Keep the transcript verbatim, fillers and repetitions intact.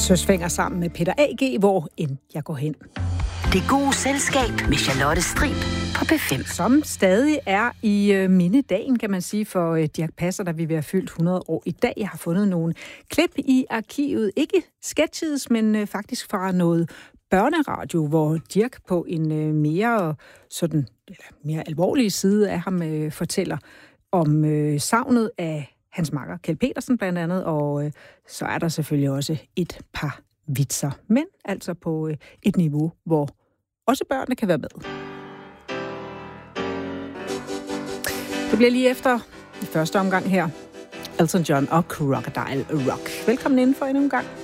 Søsfænger sammen med Peter A G, hvor end jeg går hen. Det gode selskab med Charlotte Strib på P fem. Som stadig er i øh, mindedagen, kan man sige, for øh, Dirch Passer, der vi vil have fyldt hundrede år i dag. Jeg har fundet nogle klip i arkivet. Ikke sketches, men øh, faktisk fra noget børneradio, hvor Dirch på en øh, mere, sådan, eller mere alvorlig side af ham øh, fortæller om øh, savnet af hans makker, Kjeld Petersen blandt andet, og øh, så er der selvfølgelig også et par vitser, men altså på øh, et niveau, hvor også børnene kan være med. Det bliver lige efter i første omgang her, Elton John og Crocodile Rock. Velkommen indenfor endnu en gang.